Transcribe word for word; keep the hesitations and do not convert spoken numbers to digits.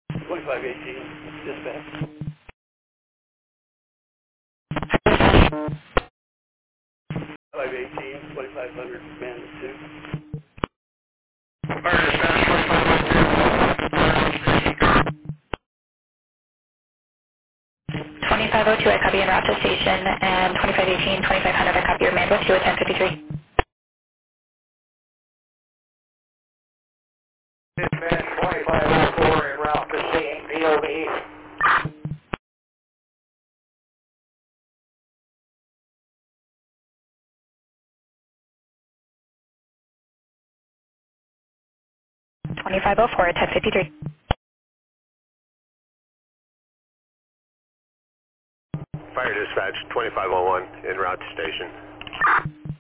twenty-five eighteen, dispatch. five eighteen, twenty-five hundred, man two. twenty-five oh two, I copy en route to station, and twenty-five eighteen, twenty-five hundred, I copy your Mango two at ten fifty-three. Dispatch twenty-five oh four en route to scene, P O V. twenty-five oh four at ten fifty-three. Fire dispatch twenty-five oh one en route to station.